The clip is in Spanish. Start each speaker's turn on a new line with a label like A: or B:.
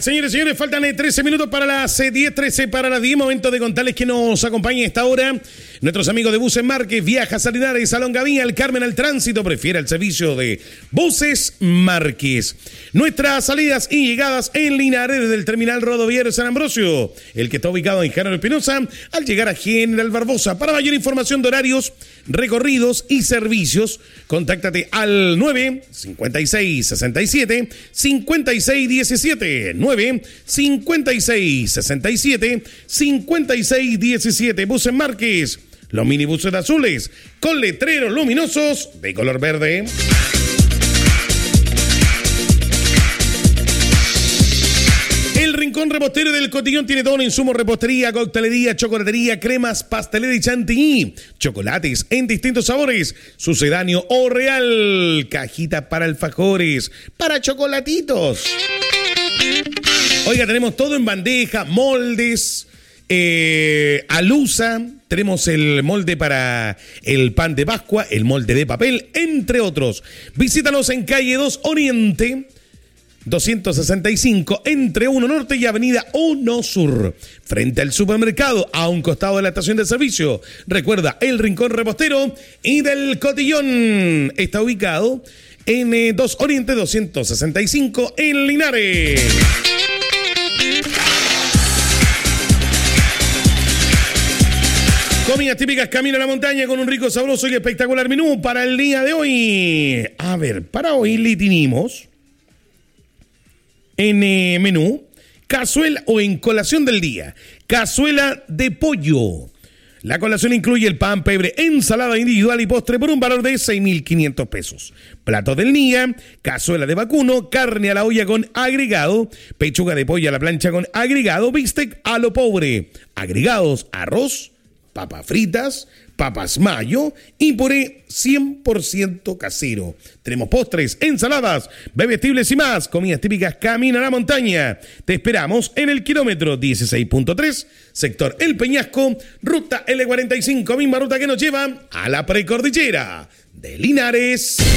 A: señores y señores, faltan 13 minutos para las 10:13 para las 10. Momento de contarles que nos acompaña a esta hora nuestros amigos de Buses Márquez. Viaja a Linares, a Longaví, al Carmen, al Tránsito. Prefiere el servicio de Buses Márquez. Nuestras salidas y llegadas en Linares desde el terminal rodoviario San Ambrosio, el que está ubicado en General Espinosa, al llegar a General Barbosa. Para mayor información de horarios, recorridos y servicios, contáctate al 95667 5617 95667 5617. Buses Márquez, los minibuses azules con letreros luminosos de color verde. El Rincón Repostero del Cotillón tiene todo en insumos: repostería, coctelería, chocolatería, cremas, pastelera y chantilly, chocolates en distintos sabores, sucedáneo o real, cajita para alfajores, para chocolatitos. Oiga, tenemos todo en bandeja, moldes, alusa, tenemos el molde para el pan de Pascua, el molde de papel, entre otros. Visítanos en calle 2 Oriente 265, entre 1 Norte y avenida 1 Sur, frente al supermercado, a un costado de la estación de servicio. Recuerda, el Rincón Repostero y del Cotillón está ubicado en 2 Oriente 265 en Linares. Comidas típicas Camino a la Montaña, con un rico, sabroso y espectacular menú para el día de hoy. A ver, para hoy le tenemos en menú cazuela o en colación del día, cazuela de pollo. La colación incluye el pan, pebre, ensalada individual y postre por un valor de 6.500 pesos. Platos del día: cazuela de vacuno, carne a la olla con agregado, pechuga de pollo a la plancha con agregado, bistec a lo pobre, agregados arroz, papas fritas, papas mayo y puré 100% casero. Tenemos postres, ensaladas, bebestibles y más. Comidas típicas Camino a la Montaña. Te esperamos en el kilómetro 16.3, sector El Peñasco, ruta L45, misma ruta que nos lleva a la precordillera de Linares.